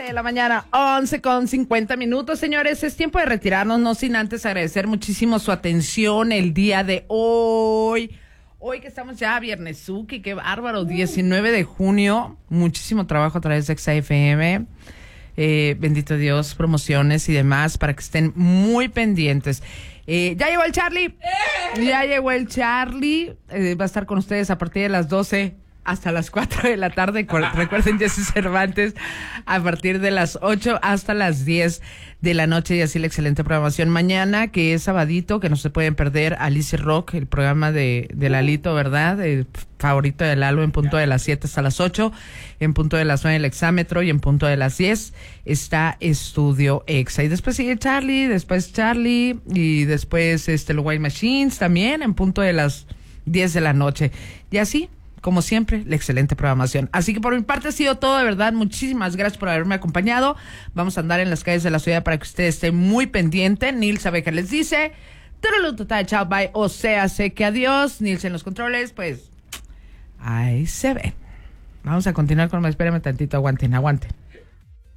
de la mañana, 11:50, señores. Es tiempo de retirarnos, no sin antes agradecer muchísimo su atención el día de hoy. Hoy que estamos ya viernesuki, qué bárbaro, 19 de junio. Muchísimo trabajo a través de XFM. Bendito Dios, promociones y demás para que estén muy pendientes. Ya llegó el Charlie. Ya llegó el Charlie. Va a estar con ustedes a partir de las 12 hasta las 4 de la tarde. Recuerden, Jessy Cervantes, a partir de las 8 hasta las 10 de la noche. Y así la excelente programación. Mañana, que es sabadito, que no se pueden perder, Alice Rock, el programa de Lalito, ¿verdad? El favorito de Lalo, en punto de las 7 hasta las 8, en punto de las 9 el exámetro, y en punto de las 10 está Estudio Exa. Y después sigue Charlie, y después los White Machines también, en punto de las 10 de la noche. Y así, como siempre, la excelente programación. Así que por mi parte ha sido todo, de verdad. Muchísimas gracias por haberme acompañado. Vamos a andar en las calles de la ciudad para que usted esté muy pendiente. Nils Abeja les dice, chao, bye, o sea, sé que adiós. Nils en los controles, pues, ahí se ven. Vamos a continuar con más. Espérenme tantito, aguanten.